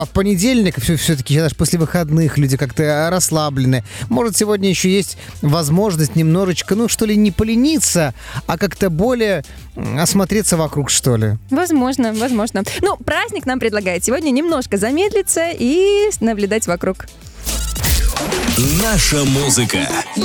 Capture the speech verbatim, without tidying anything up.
А в понедельник все, все-таки даже после выходных люди как-то расслаблены. Может, сегодня еще есть возможность немножечко, ну, что ли, не полениться, а как-то более осмотреться вокруг, что ли. Возможно, возможно. Ну, праздник нам предлагает сегодня немножко замедлиться и наблюдать вокруг. Наша музыка.